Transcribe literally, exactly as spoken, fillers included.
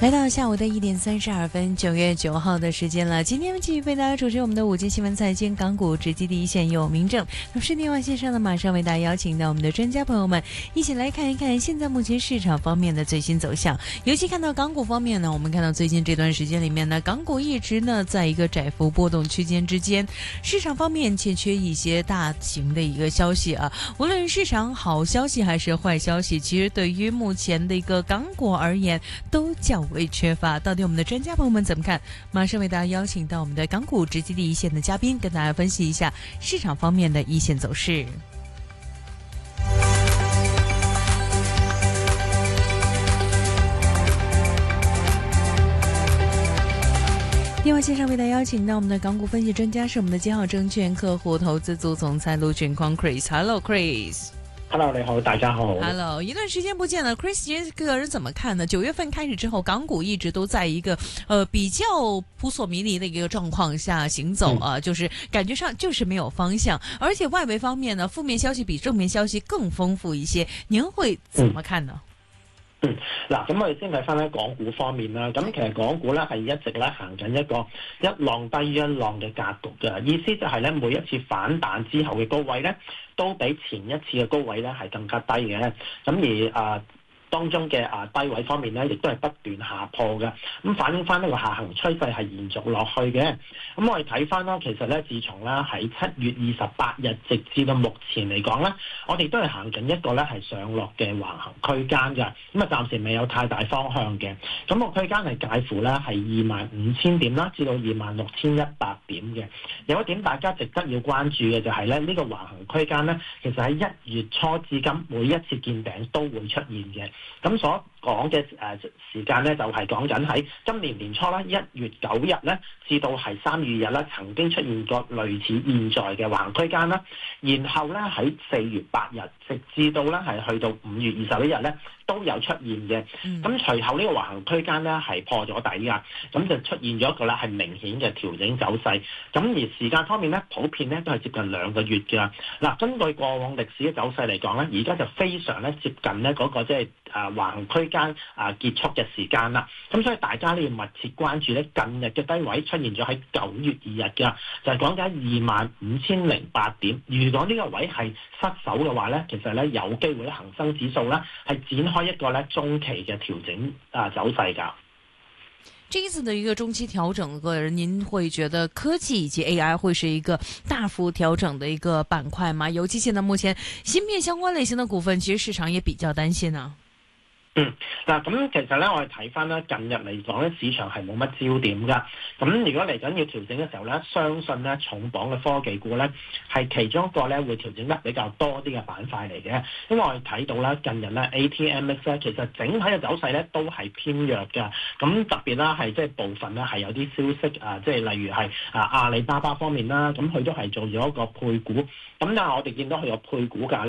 来到下午的一点三十二分，九月九号的时间了。今天继续为大家主持我们的午间新闻财经港股直击第一线，有明正。同时电话线上呢，马上为大家邀请到我们的专家朋友们，一起来看一看现在目前市场方面的最新走向。尤其看到港股方面呢，我们看到最近这段时间里面呢，港股一直呢在一个窄幅波动区间之间，市场方面欠缺一些大型的一个消息啊。无论市场好消息还是坏消息，其实对于目前的一个港股而言，都较为缺乏。到底我们的专家朋友们怎么看？马上为大家邀请到我们的港股直击第一线的嘉宾，跟大家分析一下市场方面的一线走势。电话线上为大家邀请到我们的港股分析专家是我们的金浩证券客户投资组总裁卢俊匡 Chris。Hello Chris。Hello， 你好，大家好。 Hello， 一段时间不见了 ，Chris， 今天个人怎么看呢？九月份开始之后，港股一直都在一个呃比较扑朔迷离的一个状况下行走啊、嗯，就是感覺上就是沒有方向，而且外圍方面呢，負面消息比正面消息更豐富一些，您會怎麼看呢？ 嗯，嗱，咁我哋先睇翻咧港股方面啦。咁其實港股咧係一直咧行緊一個一浪低於一浪嘅格局嘅，意思就係咧每一次反彈之後嘅高位咧，都比前一次嘅高位咧係更加低嘅。咁而啊，當中嘅啊低位方面咧，亦都係不斷下破嘅，咁反映翻呢個下行趨勢係延續落去嘅。咁我哋睇翻啦，其實咧自從咧喺七月二十八日直至到目前嚟講咧，我哋都係行緊一個咧係上落嘅橫行區間嘅，咁啊暫時未有太大方向嘅。咁、那個區間係介乎咧係二萬五千點啦，至到二萬六千一百點嘅。有一點大家值得要關注嘅就係咧，呢、這個橫行區間咧，其實喺一月初至今每一次見頂都會出現嘅。咁所講嘅誒時間咧，就係講緊喺今年年初啦，一月九日咧，至到係三月二日咧，曾經出現過類似現在嘅橫行區間啦。然後咧喺四月八日，直至到咧係去到五月二十一日咧，都有出現嘅。咁、嗯、隨後呢個橫行區間咧係破咗底㗎，咁就出現咗一個咧係明顯嘅調整走勢。咁而時間方面咧，普遍咧都係接近兩個月㗎。嗱，根據過往歷史嘅走勢嚟講咧，而家就非常咧接近咧嗰個即係誒橫行區間啊結束嘅時間啦。咁所以大家咧要密切關注咧近日嘅低位出現咗喺九月二日㗎，就係講緊二萬五千零八點。如果呢個位係失守嘅話咧，其實咧有機會恒生指數咧係展開一個咧中期嘅調整啊走勢㗎。 這一次的一個中期調整，個人您會覺得科技以及 A I 會是一個大幅調整的一個板塊嗎？尤其現在目前芯片相關類型的股份，其實市場也比較擔心啊。 嗯，嗱，咁其實咧，我哋睇翻咧，近日嚟講咧，市場係冇乜焦點㗎。咁如果嚟緊要調整嘅時候咧，相信咧重磅嘅科技股咧係其中一個咧會調整得比較多啲嘅板塊嚟嘅。因為我哋睇到啦，近日咧 A T M X 咧，其實整體嘅走勢咧都係偏弱㗎。咁特別啦，係即係部分咧係有啲消息啊，即係例如係啊阿里巴巴方面啦，咁佢都係做咗一個配股。咁但係我哋見到佢個配股價